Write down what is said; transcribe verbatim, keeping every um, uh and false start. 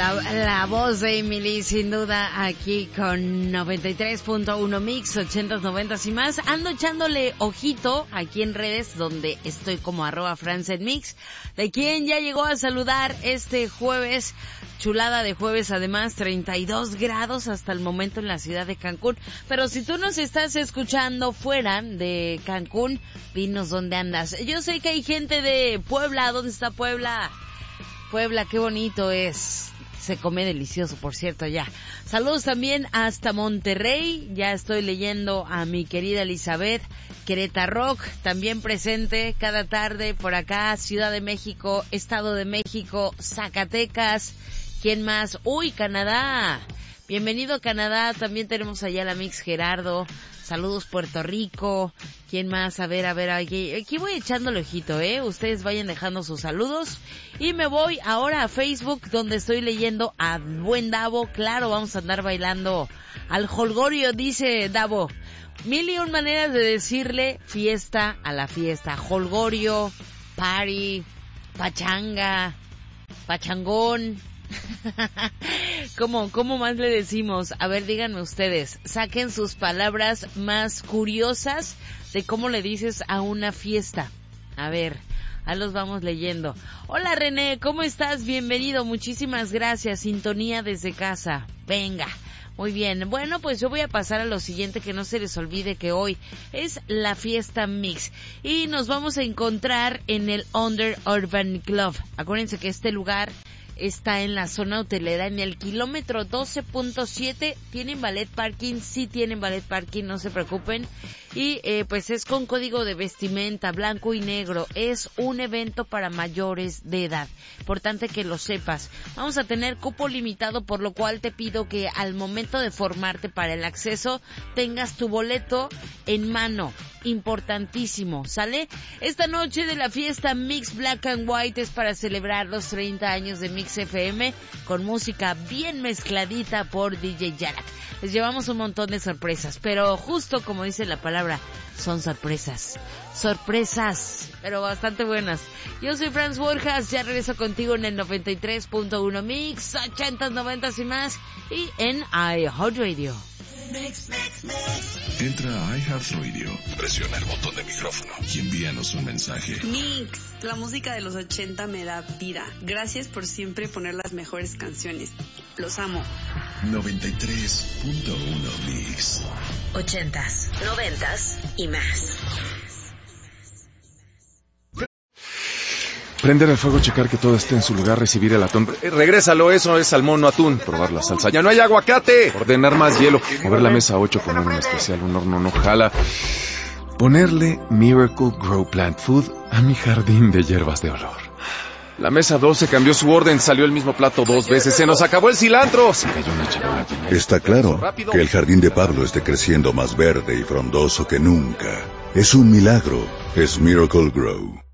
La, la voz de Emily, sin duda, aquí con noventa y tres punto uno Mix, ochentas, noventas y más. Ando echándole ojito aquí en redes, donde estoy como arroba francenmix, de quien ya llegó a saludar este jueves, chulada de jueves, además, treinta y dos grados hasta el momento en la ciudad de Cancún. Pero si tú nos estás escuchando fuera de Cancún, dinos dónde andas. Yo sé que hay gente de Puebla. ¿Dónde está Puebla? Puebla, qué bonito es. Se come delicioso, por cierto, ya. Saludos también hasta Monterrey. Ya estoy leyendo a mi querida Elizabeth. Querétaro Rock, también presente cada tarde por acá. Ciudad de México, Estado de México, Zacatecas. ¿Quién más? Uy, Canadá. Bienvenido a Canadá. También tenemos allá la Mix Gerardo. Saludos Puerto Rico. ¿Quién más? A ver, a ver, aquí, aquí voy echándole ojito, ¿eh? Ustedes vayan dejando sus saludos. Y me voy ahora a Facebook, donde estoy leyendo a buen Davo. Claro, vamos a andar bailando al jolgorio, dice Davo. Mil y un maneras de decirle fiesta a la fiesta. Jolgorio, party, pachanga, pachangón. ¿Cómo, ¿Cómo más le decimos? A ver, díganme ustedes, saquen sus palabras más curiosas de cómo le dices a una fiesta. A ver, ahí los vamos leyendo. Hola René, ¿cómo estás? Bienvenido, muchísimas gracias. Sintonía desde casa. Venga. Muy bien, bueno, pues yo voy a pasar a lo siguiente, que no se les olvide que hoy es la fiesta Mix y nos vamos a encontrar en el Under Urban Club. Acuérdense que este lugar está en la zona hotelera, en el kilómetro doce punto siete. ¿Tienen ballet parking? Sí tienen ballet parking, no se preocupen. Y eh, pues es con código de vestimenta blanco y negro. Es un evento para mayores de edad. Importante que lo sepas. Vamos a tener cupo limitado, por lo cual te pido que al momento de formarte para el acceso tengas tu boleto en mano. Importantísimo, ¿sale? Esta noche de la fiesta Mix Black and White es para celebrar los treinta años de Mix F M con música bien mezcladita por D J Yarak. Les llevamos un montón de sorpresas, pero justo como dice la palabra, son sorpresas. Sorpresas, pero bastante buenas. Yo soy Franz Borjas, ya regreso contigo en el noventa y tres punto uno Mix, ochentas, noventas y más, y en iHeartRadio. Mix, mix, mix. Entra a iHeartRadio, presiona el botón de micrófono y envíanos un mensaje. Mix, la música de los ochenta me da vida. Gracias por siempre poner las mejores canciones. Los amo. noventa y tres punto uno Mix. Ochentas, noventas y más. Prender el fuego, checar que todo esté en su lugar, recibir el atún. Eh, regrésalo, eso es salmón, no atún. Probar la salsa. ¡Ya no hay aguacate! Ordenar más hielo. Mover la mesa ocho con un especial, un horno no jala. Ponerle Miracle Grow Plant Food a mi jardín de hierbas de olor. La mesa doce cambió su orden, salió el mismo plato dos veces. ¡Se nos acabó el cilantro! Se cayó una charola. Está claro que el jardín de Pablo esté creciendo más verde y frondoso que nunca. Es un milagro. Es Miracle Grow.